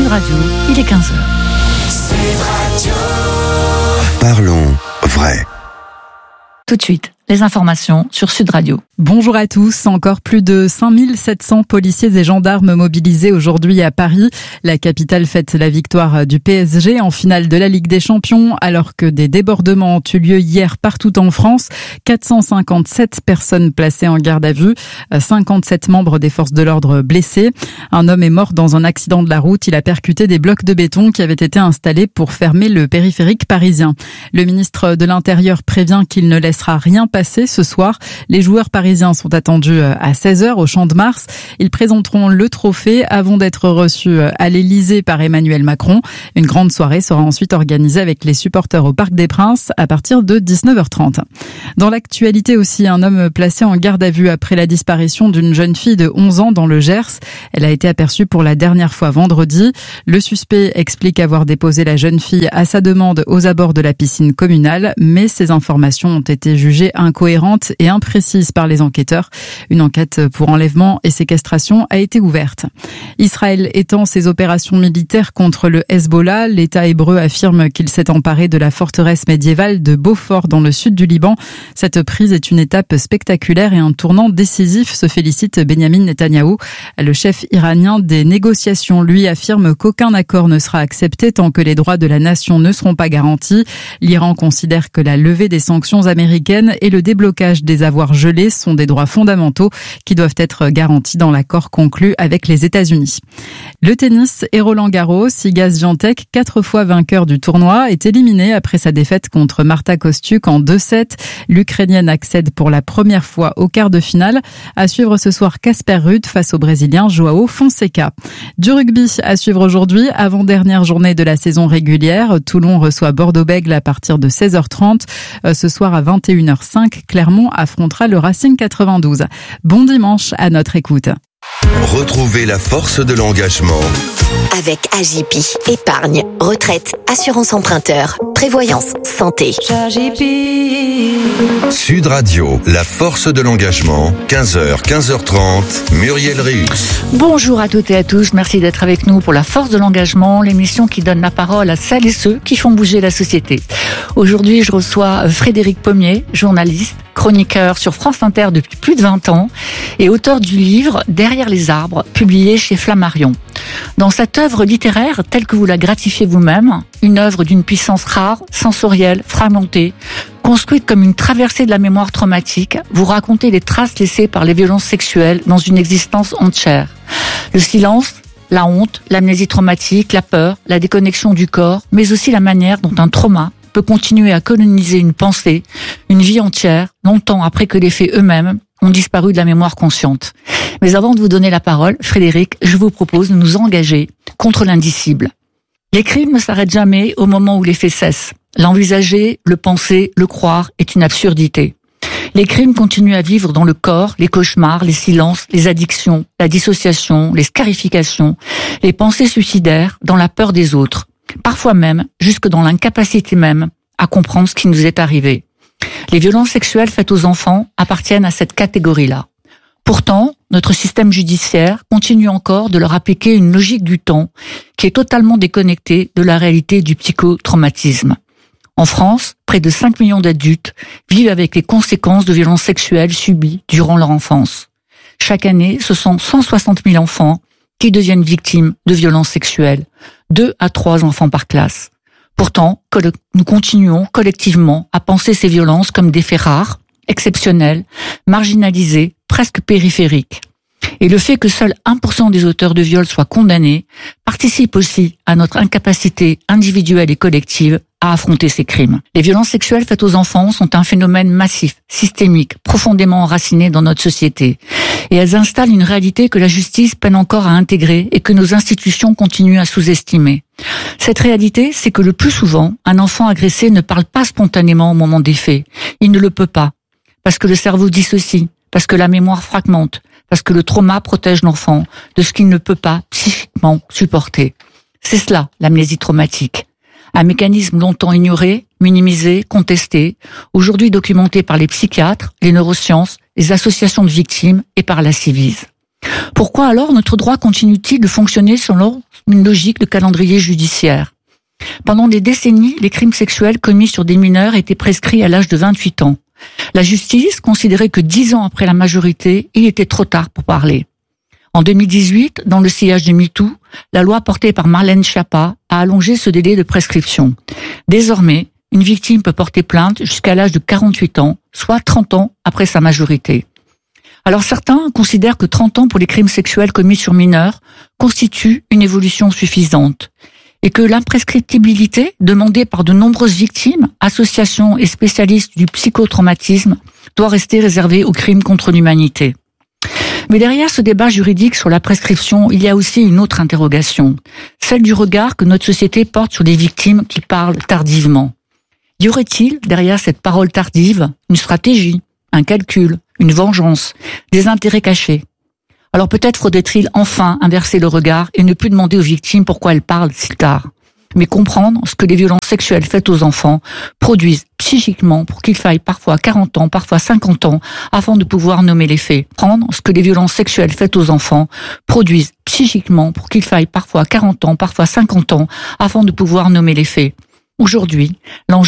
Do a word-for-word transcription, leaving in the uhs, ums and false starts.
Sud Radio, il est quinze heures. Sud Radio. Parlons vrai. Tout de suite, les informations sur Sud Radio. Bonjour à tous. Encore plus de cinq mille sept cents policiers et gendarmes mobilisés aujourd'hui à Paris. La capitale fête la victoire du P S G en finale de la Ligue des Champions, alors que des débordements ont eu lieu hier partout en France. quatre cent cinquante-sept personnes placées en garde à vue, cinquante-sept membres des forces de l'ordre blessés. Un homme est mort dans un accident de la route. Il a percuté des blocs de béton qui avaient été installés pour fermer le périphérique parisien. Le ministre de l'Intérieur prévient qu'il ne laissera rien passer ce soir. Les joueurs parisiens sont attendus à seize heures au Champ de Mars. Ils présenteront le trophée avant d'être reçus à l'Élysée par Emmanuel Macron. Une grande soirée sera ensuite organisée avec les supporters au Parc des Princes à partir de dix-neuf heures trente. Dans l'actualité aussi, un homme placé en garde à vue après la disparition d'une jeune fille de onze ans dans le Gers. Elle a été aperçue pour la dernière fois vendredi. Le suspect explique avoir déposé la jeune fille à sa demande aux abords de la piscine communale, mais ces informations ont été jugées incohérentes et imprécises par les enquêteurs. Une enquête pour enlèvement et séquestration a été ouverte. Israël étend ses opérations militaires contre le Hezbollah. L'État hébreu affirme qu'il s'est emparé de la forteresse médiévale de Beaufort dans le sud du Liban. Cette prise est une étape spectaculaire et un tournant décisif, se félicite Benyamin Netanyahou. Le chef iranien des négociations, lui, affirme qu'aucun accord ne sera accepté tant que les droits de la nation ne seront pas garantis. L'Iran considère que la levée des sanctions américaines et le déblocage des avoirs gelés sont des droits fondamentaux qui doivent être garantis dans l'accord conclu avec les États-Unis. Le tennis et Roland Garros, Iga Swiatek, quatre fois vainqueur du tournoi, est éliminé après sa défaite contre Marta Kostyuk en deux sept. L'Ukrainienne accède pour la première fois au quart de finale. À suivre ce soir Casper Ruud face au Brésilien Joao Fonseca. Du rugby à suivre aujourd'hui, avant-dernière journée de la saison régulière. Toulon reçoit Bordeaux-Bègles à partir de seize heures trente. Ce soir à vingt et une heures cinq, Clermont affrontera le Racing quatre-vingt-douze. Bon dimanche à notre écoute. Retrouvez la force de l'engagement. Avec A J P, épargne, retraite, assurance emprunteur, prévoyance, santé. Sud Radio, la force de l'engagement, quinze heures, quinze heures trente, Muriel Rius. Bonjour à toutes et à tous, merci d'être avec nous pour la force de l'engagement, l'émission qui donne la parole à celles et ceux qui font bouger la société. Aujourd'hui, je reçois Frédéric Pommier, journaliste, chroniqueur sur France Inter depuis plus de vingt ans et auteur du livre Derrière les arbres, publié chez Flammarion. Dans cette œuvre littéraire, telle que vous la gratifiez vous-même, une œuvre d'une puissance rare, sensorielle, fragmentée, construite comme une traversée de la mémoire traumatique, vous racontez les traces laissées par les violences sexuelles dans une existence entière. Le silence, la honte, l'amnésie traumatique, la peur, la déconnexion du corps, mais aussi la manière dont un trauma peut continuer à coloniser une pensée, une vie entière, longtemps après que les faits eux-mêmes ont disparu de la mémoire consciente. Mais avant de vous donner la parole, Frédéric, je vous propose de nous engager contre l'indicible. Les crimes ne s'arrêtent jamais au moment où les faits cessent. L'envisager, le penser, le croire est une absurdité. Les crimes continuent à vivre dans le corps, les cauchemars, les silences, les addictions, la dissociation, les scarifications, les pensées suicidaires, dans la peur des autres. Parfois même, jusque dans l'incapacité même à comprendre ce qui nous est arrivé. Les violences sexuelles faites aux enfants appartiennent à cette catégorie-là. Pourtant, notre système judiciaire continue encore de leur appliquer une logique du temps qui est totalement déconnectée de la réalité du psychotraumatisme. En France, près de cinq millions d'adultes vivent avec les conséquences de violences sexuelles subies durant leur enfance. Chaque année, ce sont cent soixante mille enfants qui deviennent victimes de violences sexuelles, deux à trois enfants par classe. Pourtant, nous continuons collectivement à penser ces violences comme des faits rares, exceptionnels, marginalisés, presque périphériques. Et le fait que seul un pour cent des auteurs de viols soient condamnés participe aussi à notre incapacité individuelle et collective à affronter ces crimes. Les violences sexuelles faites aux enfants sont un phénomène massif, systémique, profondément enraciné dans notre société. Et elles installent une réalité que la justice peine encore à intégrer et que nos institutions continuent à sous-estimer. Cette réalité, c'est que le plus souvent, un enfant agressé ne parle pas spontanément au moment des faits. Il ne le peut pas, parce que le cerveau dissocie, parce que la mémoire fragmente, parce que le trauma protège l'enfant de ce qu'il ne peut pas psychiquement supporter. C'est cela, l'amnésie traumatique. Un mécanisme longtemps ignoré, minimisé, contesté, aujourd'hui documenté par les psychiatres, les neurosciences, les associations de victimes et par la Civise. Pourquoi alors notre droit continue-t-il de fonctionner selon une logique de calendrier judiciaire ? Pendant des décennies, les crimes sexuels commis sur des mineurs étaient prescrits à l'âge de vingt-huit ans. La justice considérait que dix ans après la majorité, il était trop tard pour parler. En deux mille dix-huit, dans le sillage de MeToo, la loi portée par Marlène Schiappa a allongé ce délai de prescription. Désormais, une victime peut porter plainte jusqu'à l'âge de quarante-huit ans, soit trente ans après sa majorité. Alors certains considèrent que trente ans pour les crimes sexuels commis sur mineurs constitue une évolution suffisante et que l'imprescriptibilité demandée par de nombreuses victimes, associations et spécialistes du psychotraumatisme doit rester réservée aux crimes contre l'humanité. Mais derrière ce débat juridique sur la prescription, il y a aussi une autre interrogation, celle du regard que notre société porte sur les victimes qui parlent tardivement. Y aurait-il, derrière cette parole tardive, une stratégie, un calcul, une vengeance, des intérêts cachés ? Alors peut-être faudrait-il enfin inverser le regard et ne plus demander aux victimes pourquoi elles parlent si tard, mais comprendre ce que les violences sexuelles faites aux enfants produisent psychiquement pour qu'il faille parfois quarante ans, parfois cinquante ans, afin de pouvoir nommer les faits. Prendre ce que les violences sexuelles faites aux enfants produisent psychiquement pour qu'il faille parfois quarante ans, parfois cinquante ans, afin de pouvoir nommer les faits. Aujourd'hui, l'enjeu